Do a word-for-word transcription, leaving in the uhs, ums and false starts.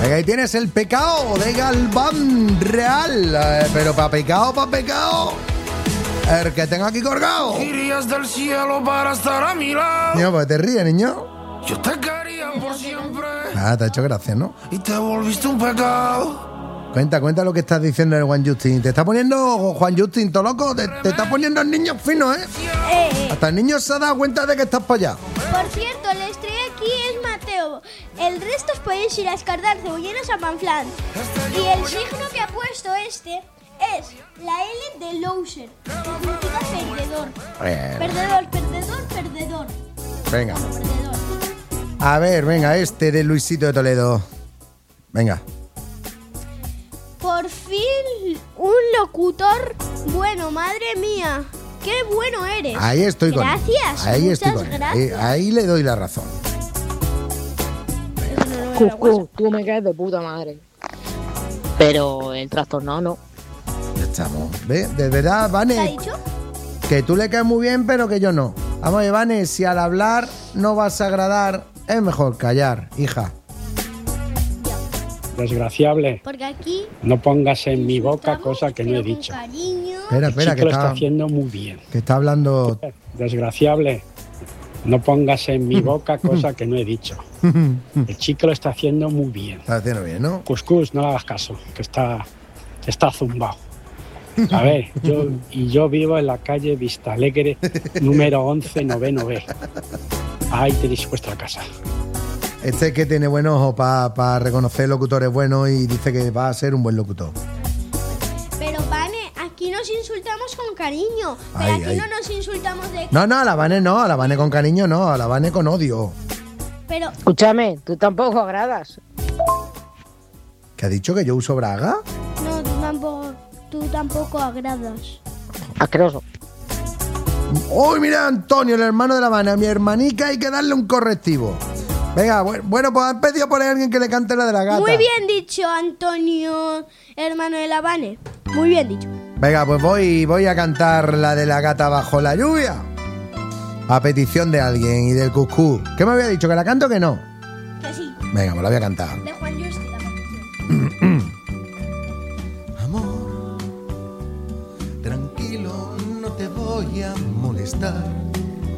Venga, ahí tienes el pecado de Galván Real. Eh, pero para pecado, para pecado. El que tengo aquí colgado. Irías del cielo para estar a mi lado. Niño, pues te ríes, niño. Yo te quería por siempre. Ah, te ha hecho gracia, ¿no? Y te volviste un pecado. Cuenta, cuenta lo que estás diciendo el Juan Justin. Te está poniendo, Juan Justin, todo loco. Te, te está poniendo el niño fino, ¿eh? Eh, eh. Hasta el niño se ha dado cuenta de que estás para allá. Por cierto, la estrella aquí es Mateo. El resto os podéis ir a escardar cebolleras a Panflán. Y el signo que ha puesto este es la L de loser, que significa perdedor. Bueno. Perdedor, perdedor, perdedor. Venga. Perdedor. A ver, venga, este de Luisito de Toledo. Venga. Por fin un locutor bueno, madre mía. ¡Qué bueno eres! Ahí estoy con él. Gracias. Ahí muchas estoy con él. Ahí, gracias. ahí le doy la razón. Cucú, tú me caes de puta madre. Pero el trastornado no. Ya estamos. ¿Ve? De verdad, ¿Qué ha Vane, dicho? que tú le caes muy bien, pero que yo no. Vamos, oye, Vane, si al hablar no vas a agradar, es mejor callar, hija. Desgraciable, Porque aquí no pongas en mi boca insultamos, cosa que no pero he con dicho. cariño. Espera, El espera, chico que lo está está, haciendo muy bien. que está hablando... Desgraciable, no pongas en mi boca cosa que no he dicho. El chico lo está haciendo muy bien. Está haciendo bien, ¿no? Cuscús, no le hagas caso, que está, está zumbado. A ver, yo, y yo vivo en la calle Vistalegre, número once, noveno B. Ahí tenéis vuestra casa. Este es que tiene buen ojo para pa reconocer locutores buenos y dice que va a ser un buen locutor. Pero, Vane, aquí nos insultamos con cariño. Pero Ay, aquí ay. no nos insultamos de... No, no, a la Vane no, a la Vane con cariño no, a la Vane con odio. Pero, Escúchame, tú tampoco agradas. ¿Que ha dicho que yo uso braga? no, tú tampoco, tú tampoco agradas. Asqueroso. ¡Uy, mira, Antonio, el hermano de la Vane! A mi hermanica hay que darle un correctivo. Venga, bu- bueno, pues han pedido por ahí alguien que le cante la de la gata. Muy bien dicho, Antonio, hermano de la Vane. Muy bien dicho. Venga, pues voy, voy a cantar la de la gata bajo la lluvia. A petición de alguien y del Cuscú. ¿Qué me había dicho? ¿Que la canto o que no? Que sí, Venga, pues la voy a cantar. de Juan Justi la canción. Amor, tranquilo, no te voy a molestar.